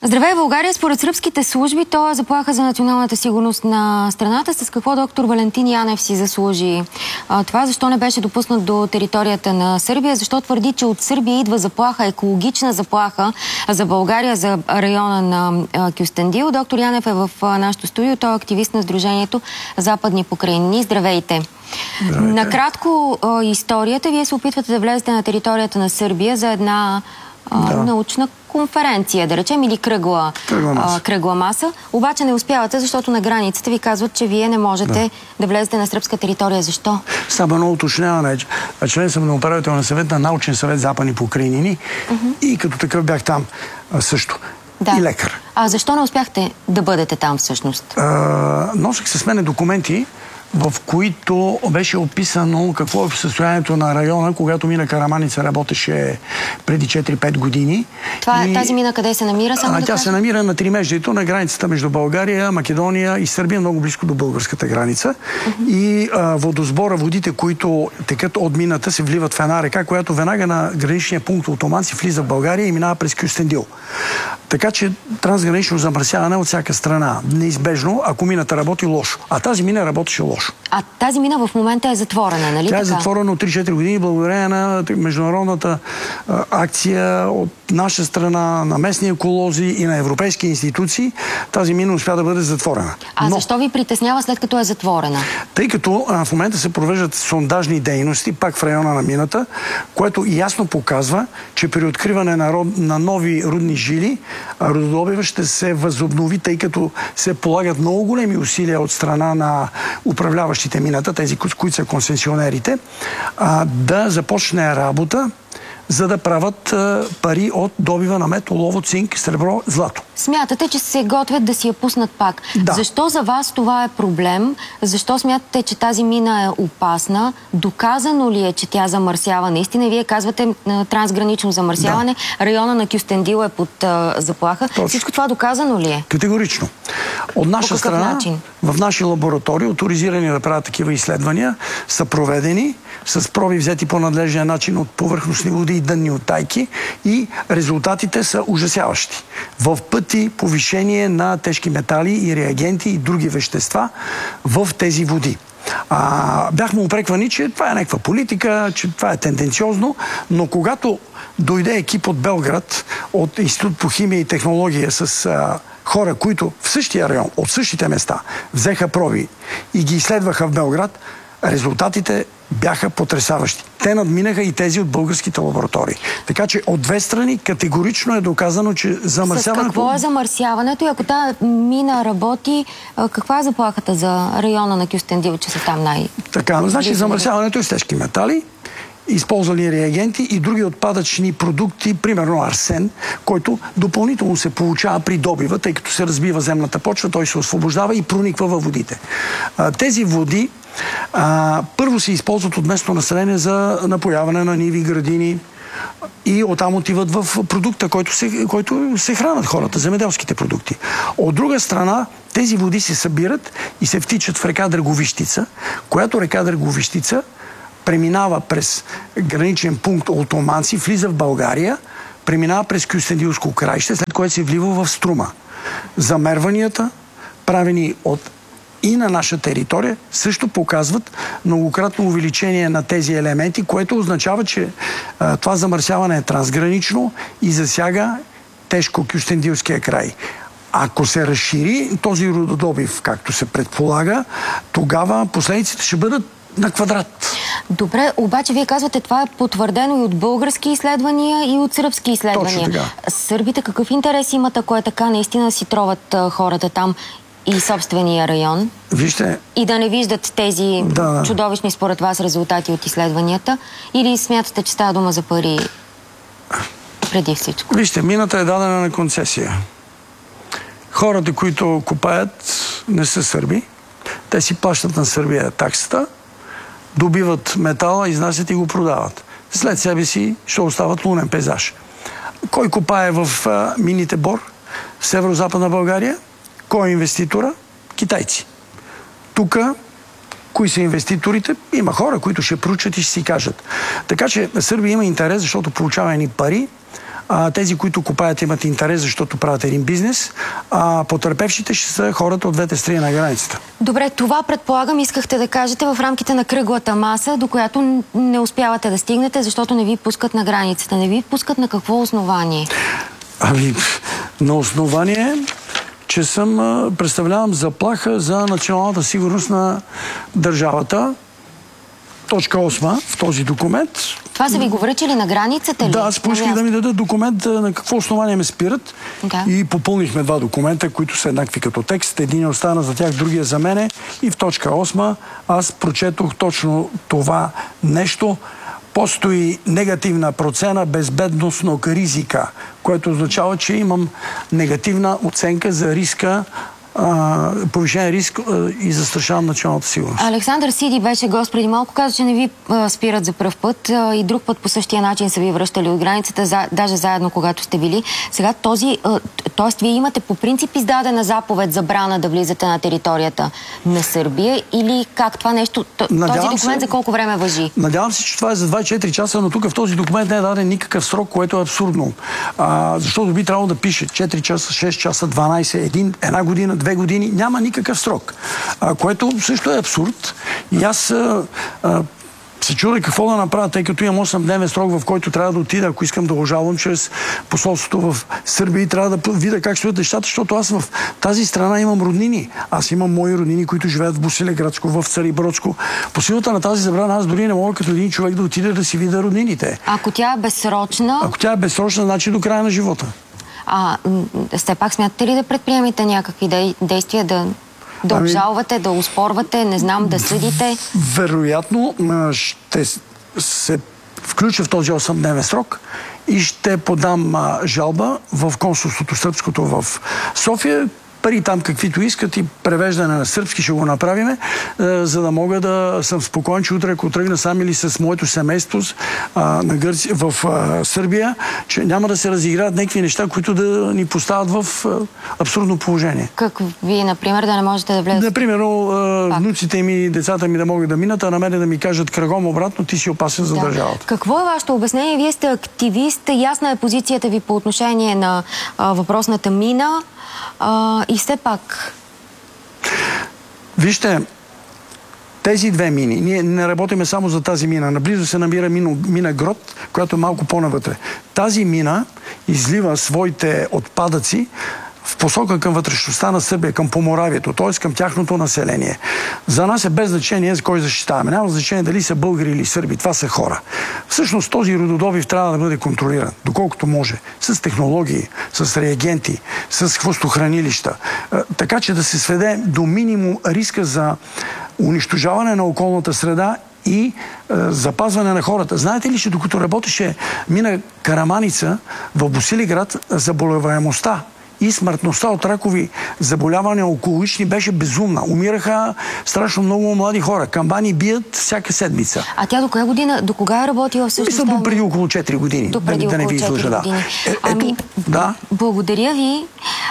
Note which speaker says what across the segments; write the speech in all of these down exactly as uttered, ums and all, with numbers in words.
Speaker 1: Здравей, България! Според сръбските служби, то е заплаха за националната сигурност на страната. С какво доктор Валентин Янев си заслужи а, това? Защо не беше допуснат до територията на Сърбия? Защо твърди, че от Сърбия идва заплаха, екологична заплаха за България, за района на а, Кюстендил? Доктор Янев е в а, нашото студио. Той е активист на Сдружението Западни покрайнини. Здравейте!
Speaker 2: Здравейте.
Speaker 1: Накратко а, историята. Вие се опитвате да влезете на територията на Сърбия за една а,
Speaker 2: да.
Speaker 1: научна конференция, да речем, или кръгла,
Speaker 2: кръгла, маса.
Speaker 1: А, кръгла маса. Обаче не успявате, защото на границата ви казват, че вие не можете да, да влезете на сръбска територия. Защо? Става
Speaker 2: едно уточняване. Член съм на управителния съвет на научен съвет Западни покрайнини uh-huh. и като такъв бях там а, също.
Speaker 1: Да.
Speaker 2: И лекар.
Speaker 1: А защо не успяхте да бъдете там всъщност?
Speaker 2: А, носех с мене документи, в които беше описано какво е състоянието на района, когато мина Караманица работеше преди четири-пет години.
Speaker 1: Това, и, тази мина къде се намира? Само
Speaker 2: а,
Speaker 1: да
Speaker 2: тя
Speaker 1: кажа?
Speaker 2: се намира на Тримеждието, на границата между България, Македония и Сърбия, много близко до българската граница. Uh-huh. И а, водосбора, водите, които текат от мината, се вливат в една река, която веднага на граничния пункт Отоманци влиза в България и минава през Кюстендил. Така че трансгранично замърсяване от всяка страна. Неизбежно, ако мината работи лошо. А тази мина работеше лошо.
Speaker 1: А тази мина в момента е затворена, нали
Speaker 2: Тя
Speaker 1: така?
Speaker 2: е затворена от три-четири години благодарение на международната а, акция от наша страна, на местни еколози и на европейски институции. Тази мина успя да бъде затворена.
Speaker 1: А
Speaker 2: Но,
Speaker 1: защо ви притеснява след като е затворена?
Speaker 2: Тъй като а, в момента се провеждат сондажни дейности, пак в района на мината, което ясно показва, че при откриване на, род, на нови рудни жили, рудодобива ще се възобнови, тъй като се полагат много големи усилия от страна на управляващите мината, тези, които са концесионерите, а, да започне работа, за да правят а, пари от добива на мед, олово, цинк, сребро, злато.
Speaker 1: Смятате, че се готвят да си я пуснат пак.
Speaker 2: Да.
Speaker 1: Защо за вас това е проблем? Защо смятате, че тази мина е опасна? Доказано ли е, че тя замърсява наистина? Вие казвате а, трансгранично замърсяване. Да. Района на Кюстендил е под а, заплаха. Точно. Всичко това доказано ли е?
Speaker 2: Категорично. От наша страна,
Speaker 1: начин?
Speaker 2: в наши лаборатории, авторизирани да правят такива изследвания, са проведени с проби взети по надлежния начин от повърхностни води и дънни оттайки и резултатите са ужасяващи. В пъти повишение на тежки метали и реагенти и други вещества в тези води. А, бяхме упреквани, че това е някаква политика, че това е тенденциозно, но когато дойде екип от Белград, от Институт по химия и технология с а, хора, които в същия район, от същите места, взеха проби и ги изследваха в Белград, резултатите бяха потресаващи. Те надминаха и тези от българските лаборатории. Така че от две страни категорично е доказано, че замърсяването...
Speaker 1: С какво е замърсяването и ако тази мина работи, каква е заплахата за района на Кюстендил, че са там най...
Speaker 2: Така, значи замърсяването е с тежки метали, използвани реагенти и други отпадъчни продукти, примерно арсен, който допълнително се получава при добива, тъй като се разбива земната почва, той се освобождава и прониква във водите. Тези води а, първо се използват от местно население за напояване на ниви, градини и оттам отиват в продукта, който се, който се хранят хората, земеделските продукти. От друга страна, тези води се събират и се втичат в река Драговищица, която река Драговищица преминава през граничен пункт Отоманци, влиза в България, преминава през Кюстендилско краище, след което се влива в Струма. Замерванията, правени от и на наша територия, също показват многократно увеличение на тези елементи, което означава, че а, това замърсяване е трансгранично и засяга тежко Кюстендилския край. Ако се разшири този рудодобив, както се предполага, тогава последиците ще бъдат на квадрат.
Speaker 1: Добре, обаче вие казвате, това е потвърдено и от български изследвания, и от сръбски изследвания.
Speaker 2: Точно така.
Speaker 1: Сърбите какъв интерес имат, ако е така, наистина си троват а, хората там и собствения район?
Speaker 2: Вижте...
Speaker 1: И да не виждат тези
Speaker 2: да.
Speaker 1: чудовищни според вас резултати от изследванията? Или смятате, че става дума за пари преди всичко?
Speaker 2: Вижте, мината е дадена на концесия. Хората, които копаят, не са сърби. Те си плащат на Сърбия таксата, добиват метала, изнасят и го продават. След себе си ще остават лунен пейзаж. Кой копае в а, мините Бор, в северо-западна България? Кой е инвеститора? Китайци. Тук, кои са инвеститорите? Има хора, които ще проучат и ще си кажат. Така че Сърбия има интерес, защото получава едни пари, А, тези, които копаят, имат интерес, защото правят един бизнес. А потърпевшите ще са хората от двете страни на границата.
Speaker 1: Добре, това предполагам искахте да кажете в рамките на кръглата маса, до която не успявате да стигнете, защото не ви пускат на границата. Не ви пускат на какво основание?
Speaker 2: Ами, на основание, че съм, представлявам заплаха за националната сигурност на държавата. Точка осма в този документ.
Speaker 1: Това са ви го връчили на границата ли?
Speaker 2: Да, аз поисках да ми дадат документ на какво основание ме спират.
Speaker 1: Да.
Speaker 2: И попълнихме два документа, които са еднакви като текст. Един остана за тях, другия за мене. И в точка осма аз прочетох точно това нещо. Постои негативна процена безбедностно ризика, което означава, че имам негативна оценка за риска, повишен риск и застрашавам националната сигурност.
Speaker 1: Александър Сиди беше гост преди малко, каза, че не ви а, спират за пръв път а, и друг път по същия начин са ви връщали от границата, за, даже заедно, когато сте били. Сега този, а, т.е. вие имате по принцип издадена заповед забрана да влизате на територията на Сърбия или как това нещо, този документ се, за колко време важи?
Speaker 2: Надявам се, че това е за двайсет и четири часа, но тук в този документ не е даден никакъв срок, което е абсурдно. А, защото би трябвало да пише четири часа, шест часа, дванайсет, един, една година, две години, няма никакъв срок. А, което също е абсурд. И аз а, а, се чудя какво да направя, тъй като имам осемдневен срок, в който трябва да отида, ако искам да ожалвам чрез посолството в Сърбия и трябва да видя как стоят нещата, защото аз в тази страна имам роднини. Аз имам мои роднини, които живеят в Босилеградско, в Царибродско. По силата на тази забрана аз дори не мога като един човек да отида да си видя роднините.
Speaker 1: Ако тя е безсрочна?
Speaker 2: Ако тя е безсрочна, значи до края на живота.
Speaker 1: А, все пак смятате ли да предприемете някакви действия, да, да
Speaker 2: ами,
Speaker 1: обжалвате, да успорвате, не знам, да съдите?
Speaker 2: Вероятно ще се включа в този осемдневен срок и ще подам а, жалба в консулството сръбското в София. Пари там каквито искат и превеждане на сръбски ще го направиме, е, за да мога да съм спокоен, че утре, ако тръгна сам или с моето семейство а, на Гърци, в а, Сърбия, че няма да се разиграят някакви неща, които да ни поставят в а, абсурдно положение.
Speaker 1: Как вие, например, да не можете да влезете?
Speaker 2: Например, а, внуците ми, децата ми да могат да минат, а на мене да ми кажат кръгом обратно, ти си опасен за
Speaker 1: да.
Speaker 2: държавата.
Speaker 1: Какво е вашето обяснение? Вие сте активист, ясна е позицията ви по отношение на а, въпросната мина. А, и все пак...
Speaker 2: Вижте, тези две мини, ние не работиме само за тази мина. Наблизо се намира мина, мина Грот, която е малко по-навътре. Тази мина излива своите отпадъци в посока към вътрешността на Сърбия, към Поморавието, т.е. към тяхното население. За нас е без значение за кой защитаваме. Няма значение дали са българи или сърби. Това са хора. Всъщност този рододобив трябва да бъде контролиран, доколкото може. С технологии, с реагенти, с хвостохранилища. Така че да се сведе до минимум риска за унищожаване на околната среда и е, запазване на хората. Знаете ли, че докато работеше мина Караманица в Босилеград, заболеваемостта и смъртността от ракови заболявания околични беше безумна. Умираха страшно много млади хора. Камбани бият всяка седмица.
Speaker 1: А тя до коя година, до кога е работила всъщност?
Speaker 2: Мисля, до преди около четири години.
Speaker 1: До преди
Speaker 2: да,
Speaker 1: около
Speaker 2: да
Speaker 1: четири
Speaker 2: да.
Speaker 1: години.
Speaker 2: Е,
Speaker 1: ами,
Speaker 2: ето, да.
Speaker 1: Благодаря ви.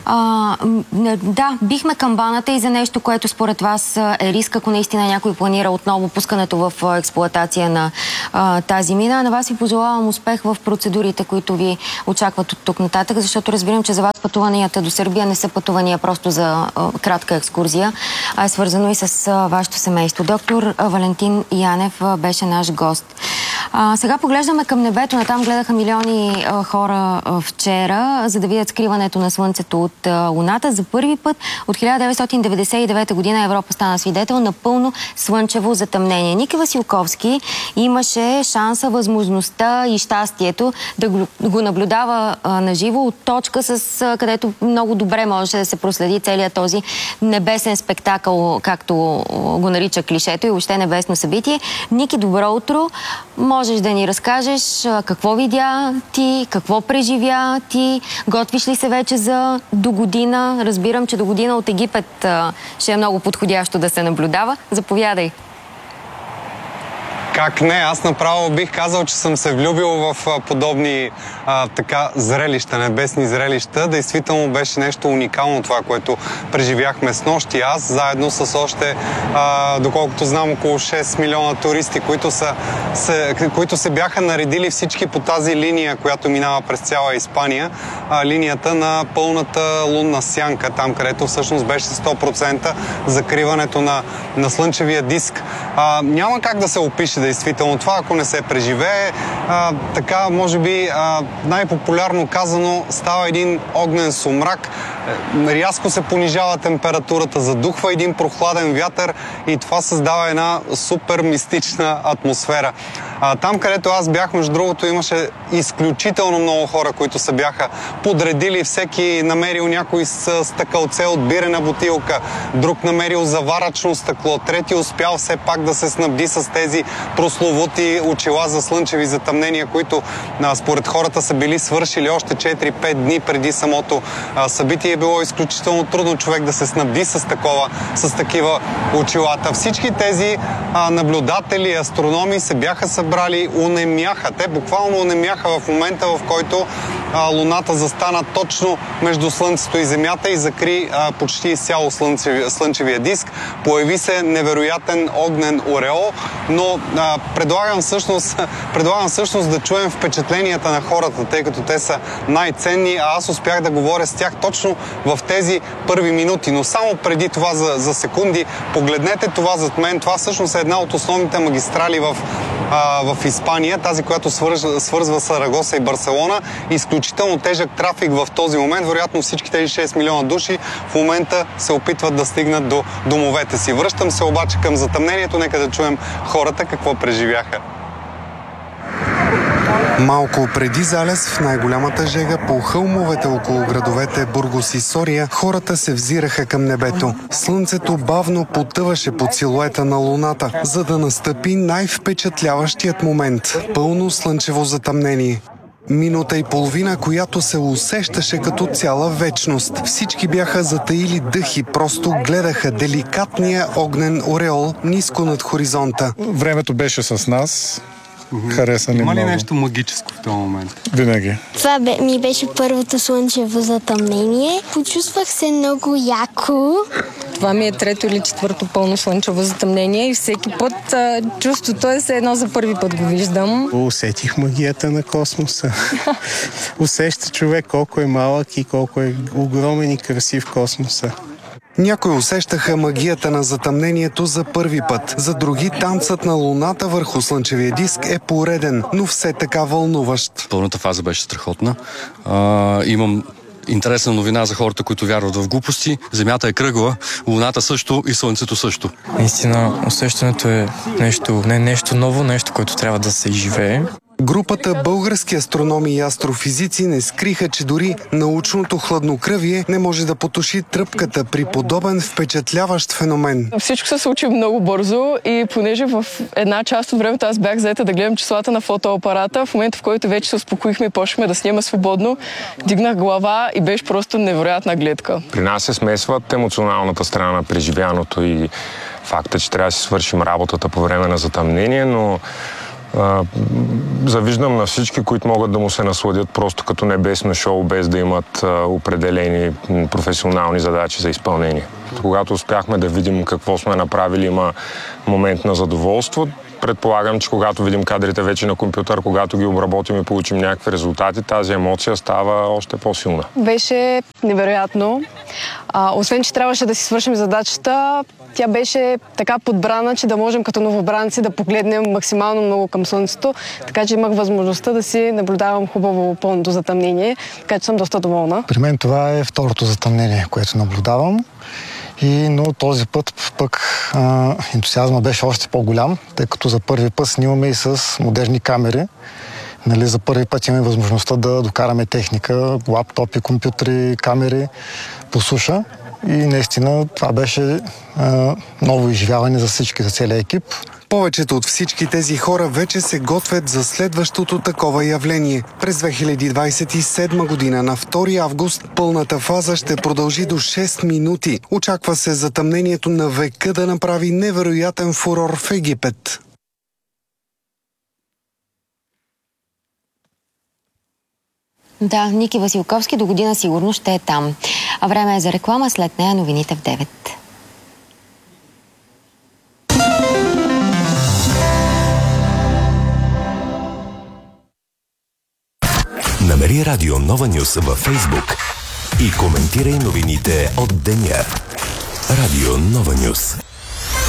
Speaker 1: А, да, бихме камбаната и за нещо, което според вас е риск, ако наистина някой планира отново пускането в експлоатация на а, тази мина. На вас ви пожелавам успех в процедурите, които ви очакват от тук нататък, защото разбирам, че за вас пътуванията до Сърбия не са пътувания просто за а, кратка екскурзия, а е свързано и с а, вашето семейство. Доктор Валентин Янев а, беше наш гост. А, сега поглеждаме към небето. Натам гледаха милиони а, хора а, вчера, за да видят скриването на Слънцето от а, Луната. За първи път от хиляда деветстотин деветдесет и девета година Европа стана свидетел на пълно слънчево затъмнение. Ники Василковски имаше шанса, възможността и щастието да го наблюдава а, наживо от точка, с а, където много добре можеше да се проследи целият този небесен спектакъл, както го нарича клишето, и въобще небесно събитие. Ники, добро утро! Можеш да ни разкажеш какво видя ти, какво преживя ти, готвиш ли се вече за до година? Разбирам, че до година от Египет ще е много подходящо да се наблюдава. Заповядай!
Speaker 3: Как не? Аз направо бих казал, че съм се влюбил в а, подобни а, така зрелища, небесни зрелища. Действително беше нещо уникално това, което преживяхме с нощи. Аз заедно с още, а, доколкото знам, около шест милиона туристи, които, са, се, които се бяха наредили всички по тази линия, която минава през цяла Испания. А, линията на пълната лунна сянка, там където всъщност беше сто процента закриването на, на слънчевия диск. А, няма как да се опише действително това, ако не се преживее. А, така, може би, а, най-популярно казано, става един огнен сумрак, рязко се понижава температурата, задухва един прохладен вятър и това създава една супер мистична атмосфера. А, там, където аз бях, между другото, имаше изключително много хора, които се бяха подредили, всеки намерил някой с стъкълце от бирена бутилка, друг намерил заварачно стъкло, трети успял все пак да се снабди с тези прословути очила за слънчеви затъмнения, които а, според хората са били свършили още четири-пет дни преди самото а, събитие. Е било изключително трудно човек да се снабди с такова, с такива очилата. Всички тези а, наблюдатели, астрономи се бяха събрали, унемяха. Те буквално унемяха в момента, в който а, Луната застана точно между Слънцето и Земята и закри а, почти изцяло слънчеви, слънчевия диск. Появи се невероятен огнен ореол, но а, предлагам, всъщност, предлагам всъщност да чуем впечатленията на хората, тъй като те са най-ценни, а аз успях да говоря с тях точно в тези първи минути. Но само преди това за, за секунди, погледнете това зад мен. Това всъщност е една от основните магистрали в, а, в Испания, тази, която свързва, свързва Сарагоса и Барселона. Изключително тежък трафик в този момент. Вероятно всички тези шест милиона души в момента се опитват да стигнат до домовете си. Връщам се обаче към затъмнението. Нека да чуем хората какво преживяха.
Speaker 4: Малко преди залез в най-голямата жега по хълмовете около градовете Бургос и Сория, хората се взираха към небето. Слънцето бавно потъваше под силуета на луната, за да настъпи най-впечатляващият момент – пълно слънчево затъмнение. Минута и половина, която се усещаше като цяла вечност. Всички бяха затаили дъх и просто гледаха деликатния огнен ореол ниско над хоризонта.
Speaker 5: Времето беше с нас. Хареса ни
Speaker 3: много. Има ли
Speaker 5: много.
Speaker 3: нещо магическо в този момент?
Speaker 5: Винаги.
Speaker 6: Това бе, ми беше първото слънчево затъмнение. Почувствах се много яко.
Speaker 7: Това ми е трето или четвърто пълно слънчево затъмнение и всеки път а, чувството е все едно за първи път го виждам.
Speaker 8: Усетих магията на космоса. Усеща човек колко е малък и колко е огромен и красив космоса.
Speaker 4: Някои усещаха магията на затъмнението за първи път. За други танцът на луната върху слънчевия диск е пореден, но все така вълнуващ.
Speaker 9: Пълната фаза беше страхотна. А, имам интересна новина за хората, които вярват в глупости. Земята е кръгла, луната също и слънцето също.
Speaker 10: Наистина, усещането е нещо, не нещо ново, нещо, което трябва да се изживее.
Speaker 4: Групата български астрономи и астрофизици не скриха, че дори научното хладнокръвие не може да потуши тръпката при подобен впечатляващ феномен.
Speaker 11: Всичко се случи много бързо и понеже в една част от времето аз бях заета да гледам числата на фотоапарата, в момента в който вече се успокоихме и почнахме да снимаме свободно, дигнах глава и беше просто невероятна гледка.
Speaker 12: При нас се смесват емоционалната страна на преживяното и факта, че трябва да си свършим работата по време на затъмнение, но Uh, завиждам на всички, които могат да му се насладят просто като небесно шоу, без да имат uh, определени професионални задачи за изпълнение. Когато успяхме да видим какво сме направили, има момент на задоволство. Предполагам, че когато видим кадрите вече на компютър, когато ги обработим и получим някакви резултати, тази емоция става още по-силна.
Speaker 11: Беше невероятно. А, освен, че трябваше да си свършим задачата, тя беше така подбрана, че да можем като новобранци да погледнем максимално много към слънцето, така че имах възможността да си наблюдавам хубаво пълното затъмнение, така че съм доста доволна.
Speaker 13: При мен това е второто затъмнение, което наблюдавам. И, но този път пък а, ентусиазма беше още по-голям, тъй като за първи път снимаме и с модерни камери. Нали, за първи път имаме възможността да докараме техника, лаптопи, компютри, камери по суша. И наистина това беше а, ново изживяване за всички, за целия екип.
Speaker 4: Повечето от всички тези хора вече се готвят за следващото такова явление. През две хиляди двадесет и седма година на втори август пълната фаза ще продължи до шест минути. Очаква се затъмнението на века да направи невероятен фурор в Египет.
Speaker 1: Да, Ники Василковски до година сигурно ще е там. А време е за реклама, след нея новините в девет.
Speaker 14: Намери Радио Нова Нюс във Фейсбук и коментирай новините от деня. Радио Нова Нюс.